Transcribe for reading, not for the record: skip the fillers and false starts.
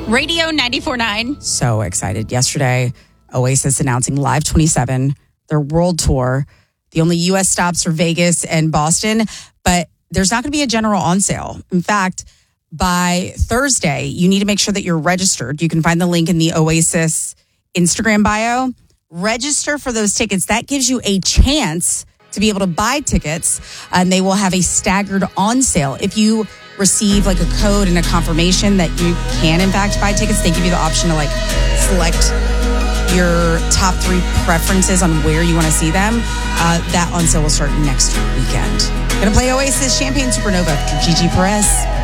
Radio 94.9. So excited. Yesterday, Oasis announcing Live 27, their world tour. The only U.S. stops are Vegas and Boston, but there's not going to be a general on sale. In fact, by Thursday, you need to make sure that you're registered. You can find the link in the Oasis Instagram bio. Register for those tickets. That gives you a chance to be able to buy tickets, and they will have a staggered on sale. If you receive like a code and a confirmation that you can in fact buy tickets, they give you the option to like select your top 3 preferences on where you want to see them. That on sale will start next weekend. Gonna play Oasis Champagne Supernova after Gigi Perez.